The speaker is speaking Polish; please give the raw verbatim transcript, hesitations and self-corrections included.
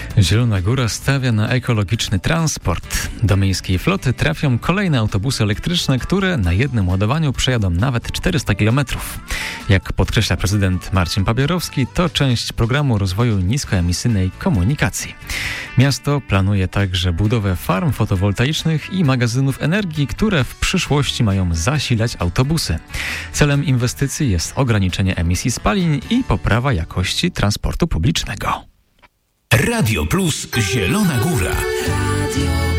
Zielona Góra stawia na ekologiczny transport. Do miejskiej floty trafią kolejne autobusy elektryczne, które na jednym ładowaniu przejadą nawet czterysta kilometrów. Jak podkreśla prezydent Marcin Papierowski, to część programu rozwoju niskoemisyjnej komunikacji. Miasto planuje także budowę farm fotowoltaicznych i magazynów energii, które w przyszłości mają zasilać autobusy. Celem inwestycji jest ograniczenie emisji spalin i poprawa jakości transportu publicznego. Radio Plus Zielona Góra. Radio